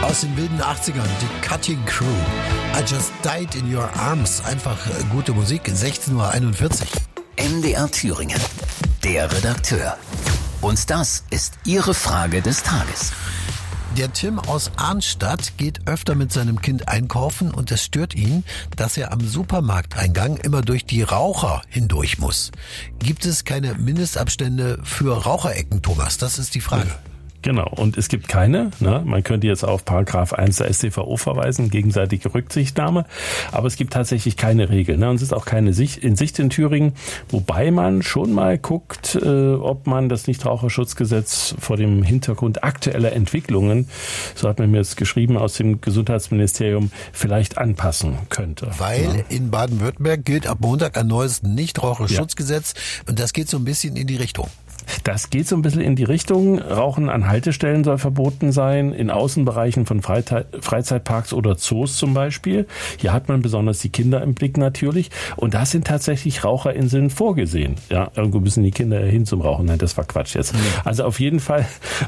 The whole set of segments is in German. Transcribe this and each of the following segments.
Aus den wilden 80ern, die Cutting Crew. I Just Died in Your Arms. Einfach gute Musik. 16:41 Uhr. MDR Thüringen. Der Redakteur. Und das ist Ihre Frage des Tages. Der Tim aus Arnstadt geht öfter mit seinem Kind einkaufen und es stört ihn, dass er am Supermarkteingang immer durch die Raucher hindurch muss. Gibt es keine Mindestabstände für Raucherecken, Thomas? Das ist die Frage. Genau, und es gibt keine. Man könnte jetzt auf Paragraph 1 der StVO verweisen, gegenseitige Rücksichtnahme, aber es gibt tatsächlich keine Regeln. Und es ist auch keine in Sicht in Thüringen, wobei man schon mal guckt, ob man das Nichtraucherschutzgesetz vor dem Hintergrund aktueller Entwicklungen, so hat man mir jetzt geschrieben aus dem Gesundheitsministerium, vielleicht anpassen könnte. Weil in Baden-Württemberg gilt ab Montag ein neues Nichtraucherschutzgesetz und das geht so ein bisschen in die Richtung. Das geht so ein bisschen in die Richtung. Rauchen an Haltestellen soll verboten sein, in Außenbereichen von Freizeitparks oder Zoos zum Beispiel. Hier hat man besonders die Kinder im Blick natürlich. Und da sind tatsächlich Raucherinseln vorgesehen. Ja, irgendwo müssen die Kinder hin zum Rauchen. Nein, das war Quatsch jetzt. Also auf jeden Fall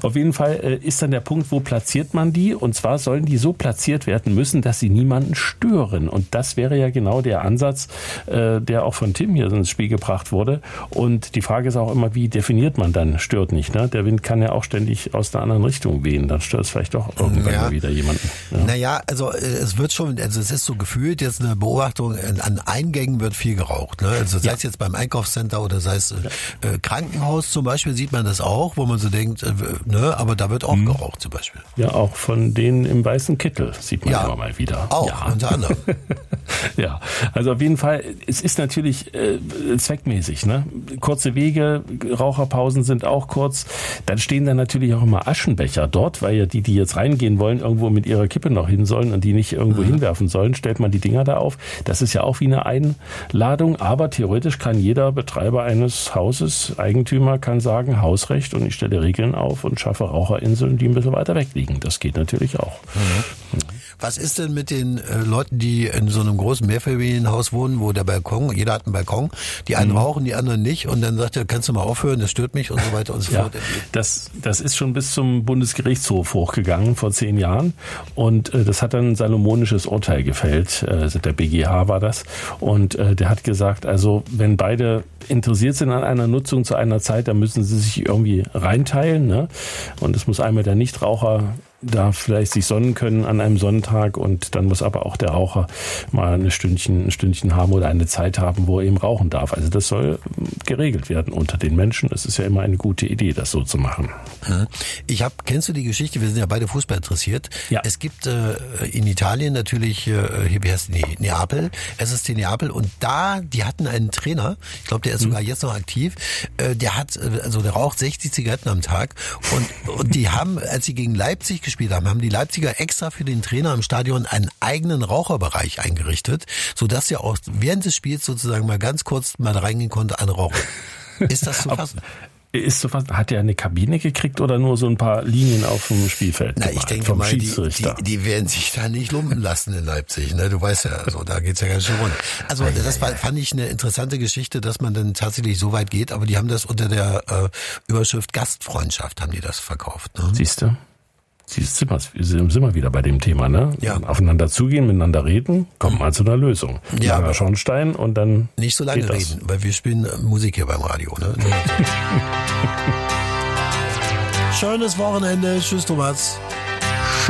ist dann der Punkt, wo platziert man die? Und zwar sollen die so platziert werden müssen, dass sie niemanden stören. Und das wäre ja genau der Ansatz, der auch von Tim hier ins Spiel gebracht wurde. Und die Frage ist auch immer, wie definiert man dann, stört nicht. Ne? Der Wind kann ja auch ständig aus einer anderen Richtung wehen. Dann stört es vielleicht doch irgendwann mal wieder jemanden. Ja. Naja, also es wird schon, also es ist so gefühlt jetzt eine Beobachtung, an Eingängen wird viel geraucht. Ne? Also sei es jetzt beim Einkaufscenter oder sei es Krankenhaus zum Beispiel, sieht man das auch, wo man so denkt, aber da wird auch geraucht zum Beispiel. Ja, auch von denen im weißen Kittel sieht man immer mal wieder. Auch, unter anderem. Ja, also auf jeden Fall, es ist natürlich zweckmäßig. Ne? Kurze Wege, Raucherpausen sind auch kurz. Dann stehen da natürlich auch immer Aschenbecher dort, weil ja die jetzt reingehen wollen, irgendwo mit ihrer Kippe noch hin sollen und die nicht irgendwo hinwerfen sollen, stellt man die Dinger da auf. Das ist ja auch wie eine Einladung, aber theoretisch kann jeder Betreiber eines Hauses, Eigentümer, kann sagen, Hausrecht und ich stelle Regeln auf und schaffe Raucherinseln, die ein bisschen weiter weg liegen. Das geht natürlich auch. Was ist denn mit den Leuten, die in so einem großen Mehrfamilienhaus wohnen, wo der Balkon, jeder hat einen Balkon, die einen rauchen, die anderen nicht und dann sagt er, kannst du mal aufhören, das stört mich und so weiter und so fort. Das ist schon bis zum Bundesgerichtshof hochgegangen vor 10 Jahren und das hat dann ein salomonisches Urteil gefällt, der BGH war das und der hat gesagt, also wenn beide interessiert sind an einer Nutzung zu einer Zeit, dann müssen sie sich irgendwie reinteilen, ne? Und es muss einmal der Nichtraucher da vielleicht sich sonnen können an einem Sonntag und dann muss aber auch der Raucher mal ein Stündchen haben oder eine Zeit haben, wo er eben rauchen darf. Also das soll geregelt werden unter den Menschen. Es ist ja immer eine gute Idee, das so zu machen. Kennst du die Geschichte? Wir sind ja beide Fußball interessiert. Ja. Es gibt in Italien natürlich, wie heißt die? Neapel, SSC Neapel und die hatten einen Trainer, ich glaube, der ist sogar jetzt noch aktiv, der raucht 60 Zigaretten am Tag und die haben, als sie gegen Leipzig gespielt haben die Leipziger extra für den Trainer im Stadion einen eigenen Raucherbereich eingerichtet, sodass er auch während des Spiels sozusagen mal ganz kurz mal reingehen konnte, eine rauchen. Ist das zu fassen? Hat er eine Kabine gekriegt oder nur so ein paar Linien auf dem Spielfeld? Na, ich denke mal, die werden sich da nicht lumpen lassen in Leipzig. Ne? Du weißt ja, also da geht's ja ganz schön rund. Also fand ich eine interessante Geschichte, dass man dann tatsächlich so weit geht, aber die haben das unter der Überschrift Gastfreundschaft haben die das verkauft. Ne? Siehst du? Sind wir wieder bei dem Thema, ne? Ja. Aufeinander zugehen, miteinander reden, kommt mal zu einer Lösung. Ja. Langer Schornstein und dann nicht so lange reden, weil wir spielen Musik hier beim Radio, ne? Schönes Wochenende. Tschüss, Thomas.